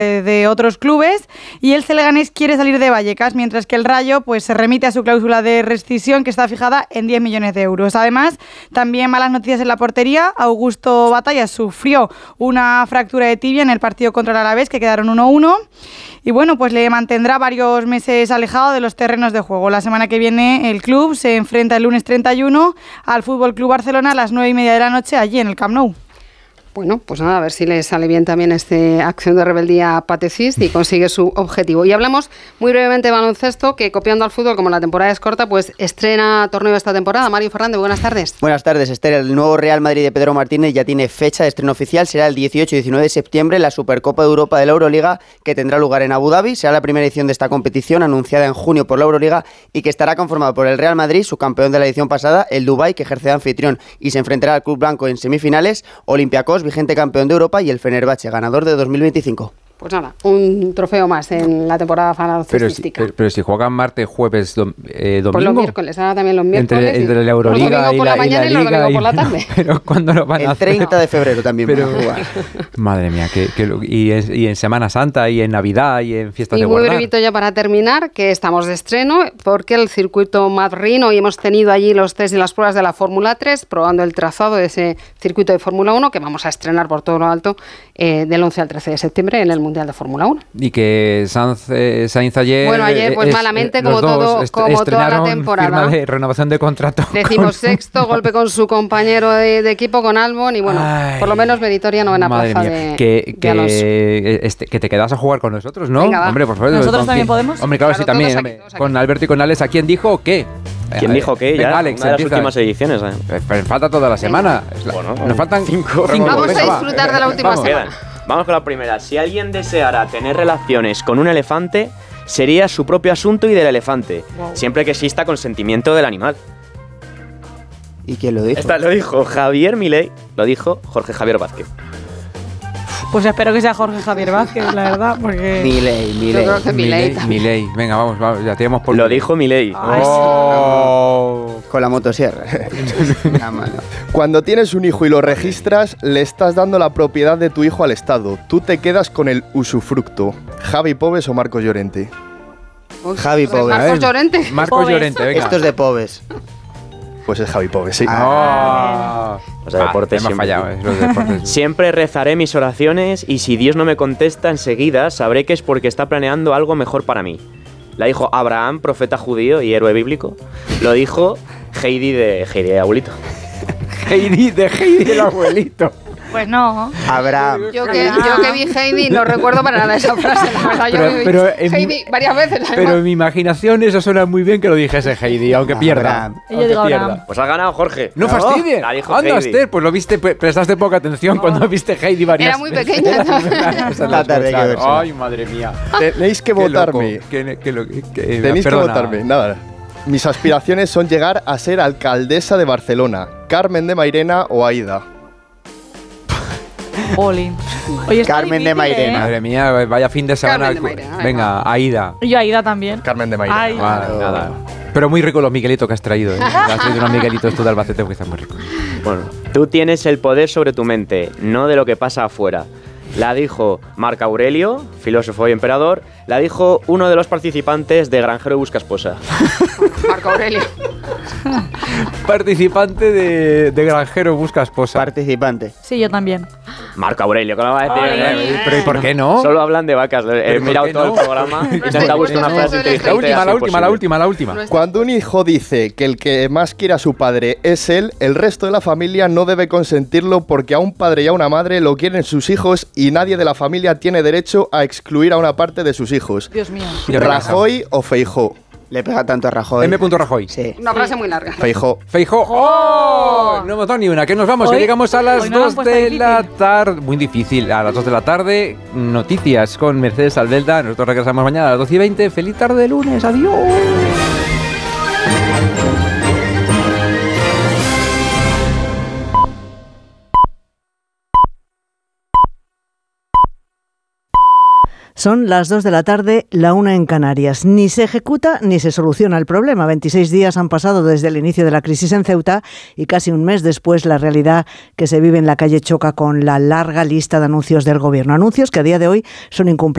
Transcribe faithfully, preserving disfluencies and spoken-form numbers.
de otros clubes, y el Leganés quiere salir de Vallecas, mientras que el Rayo pues se remite a su cláusula de rescisión, que está fijada en diez millones de euros. Además, también malas noticias en la portería. Augusto Batalla sufrió una fractura de tibia en el partido contra el Alavés, que quedaron uno uno, y bueno, pues le mantendrá varios meses alejado de los terrenos de juego. La semana que viene el club se enfrenta el lunes treinta y uno al F C Barcelona a las nueve y media de la noche allí en el Camp Nou. Bueno, pues nada, a ver si le sale bien también esta acción de rebeldía a Patecís y consigue su objetivo. Y hablamos muy brevemente de baloncesto, que copiando al fútbol, como la temporada es corta, pues estrena torneo esta temporada. Mario Fernández, buenas tardes. Buenas tardes, Esther. El nuevo Real Madrid de Pedro Martínez ya tiene fecha de estreno oficial. Será el dieciocho y diecinueve de septiembre la Supercopa de Europa de la Euroliga, que tendrá lugar en Abu Dhabi. Será la primera edición de esta competición, anunciada en junio por la Euroliga, y que estará conformado por el Real Madrid, su campeón de la edición pasada, el Dubái, que ejerce de anfitrión y se enfrentará al Club Blanco en semifinales, Olympiacos, vigente campeón de Europa, y el Fenerbahce, ganador de dos mil veinticinco. Pues nada, un trofeo más en la temporada baloncestística. Pero, pero, pero si juegan martes, jueves, dom, eh, domingo. Pues los miércoles, ahora también los miércoles. Entre, entre la Euroliga y la, la, y la Liga. Y los por la tarde. No, pero ¿cuándo lo van el a hacer? El treinta de febrero también. Pero, madre mía, que, que, y, en, y en Semana Santa, y en Navidad, y en fiestas y de guardar. Y muy brevito ya para terminar, que estamos de estreno, porque el circuito Madrid, hoy hemos tenido allí los test y las pruebas de la Fórmula tres, probando el trazado de ese circuito de Fórmula uno, que vamos a estrenar por todo lo alto eh, del once al trece de septiembre en el Mundial de Fórmula uno. Y que Sainz, eh, Sainz ayer... Bueno, ayer pues es, malamente, eh, como, todo, est- como toda la temporada. Firma de renovación de contrato. Decimos sexto, golpe con su compañero de, de equipo, con Albon, y bueno, Ay, por lo menos meritoria novena plaza mía. de, que, de Alonso. Que, este, que te quedas a jugar con nosotros, ¿no? Venga, hombre, por favor. ¿Nosotros también quién? podemos? Hombre, claro, claro sí, también. aquí, aquí. Con Alberto y con Alex, ¿a quién dijo qué? ¿Quién dijo qué? Ya, Alex, una de las empieza. últimas ediciones. ¿eh? Pero falta toda la semana. La, bueno, nos faltan cinco. cinco Vamos venga, a va. disfrutar de la última Vamos, semana. quedan. Vamos con la primera. Si alguien deseara tener relaciones con un elefante, sería su propio asunto y del elefante, wow. siempre que exista consentimiento del animal. ¿Y quién lo dijo? Esta lo dijo Javier Milei, lo dijo Jorge Javier Vázquez. Pues espero que sea Jorge Javier Vázquez, la verdad, porque... Milei, Milei. Yo creo que Milei. Milei, venga, vamos, vamos, ya tenemos por... Lo dijo Milei. Oh. Con la motosierra. La mano. Cuando tienes un hijo y lo registras, le estás dando la propiedad de tu hijo al Estado. Tú te quedas con el usufructo. ¿Javi Pobes o Marcos Llorente? Uy, Javi pues Pobes. Marcos Llorente. Marcos Pobes. Llorente, venga. Esto es de Pobes. Pues es Javi Pobes, sí. Ah. Los de deportes me ha siempre. fallado, eh, los deportes. Siempre rezaré mis oraciones y si Dios no me contesta enseguida, sabré que es porque está planeando algo mejor para mí. La dijo Abraham, profeta judío y héroe bíblico. Lo dijo Heidi de Heidi de abuelito. Heidi de Heidi el abuelito. Pues no. Abraham. Yo que, yo que vi Heidi no recuerdo para nada esa frase, la verdad. Yo Pero- vi pero en Heidi mi- varias veces. Pero además. en mi imaginación eso suena muy bien que lo dijese Heidi, aunque pierda. Abraham. Yo digo Aunque Abraham. Pues ha ganado Jorge. No fastidie. La dijo Anda, Heidi. Esther, pues lo viste, pre- prestaste poca atención cuando viste Heidi varias Era muy veces. pequeña. Esa es La tarde hay que cosa. vérsela. Ay, madre mía. Tenéis que Qué votarme. loco, que- que lo- que- Tenéis perdona. que votarme. Nada. Mis aspiraciones son llegar a ser alcaldesa de Barcelona. Carmen de Mairena o Aida. Olin. Oye, está Carmen de difícil, Mairena. ¿eh? Madre mía, vaya fin de semana. Carmen de Mairena, venga. Venga, Aida. Y yo Aida también. Carmen de Mairena. Ay. Vale, nada. Pero muy rico los miguelitos que has traído, ¿eh? Has traído unos miguelitos tú de Albacete que están muy ricos. Bueno, tú tienes el poder sobre tu mente, no de lo que pasa afuera. La dijo Marco Aurelio, filósofo y emperador. La dijo uno de los participantes de Granjero Busca Esposa. Marco Aurelio. Participante de, de Granjero Busca Esposa. Participante. Sí, yo también. Marco Aurelio, ¿qué lo va a decir? Ay. Pero ¿y por qué no? Solo hablan de vacas. He ¿Pero mirado por qué todo no? el programa y estoy intentado buscar una justo frase en eso, inteligente. La última, así la última, la posible. última, la última. Cuando un hijo dice que el que más quiere a su padre es él, el resto de la familia no debe consentirlo porque a un padre y a una madre lo quieren sus hijos y nadie de la familia tiene derecho a excluir a una parte de sus hijos. Dios mío. Ya me he cansado. ¿Rajoy o Feijó? Le pega tanto a Rajoy. M. Rajoy. Sí. Una frase muy larga. Feijó. Feijó. ¡Oh! No hemos dado ni una. Que nos vamos, Hoy- que llegamos a las hoy no lo han dos puesto de difícil. la tarde. Muy difícil. A las dos de la tarde, noticias con Mercedes Albelda. Nosotros regresamos mañana a las doce y veinte. Feliz tarde de lunes. Adiós. Son las dos de la tarde, la una en Canarias. Ni se ejecuta ni se soluciona el problema. veintiséis días han pasado desde el inicio de la crisis en Ceuta y casi un mes después la realidad que se vive en la calle choca con la larga lista de anuncios del gobierno. Anuncios que a día de hoy son incumplidos.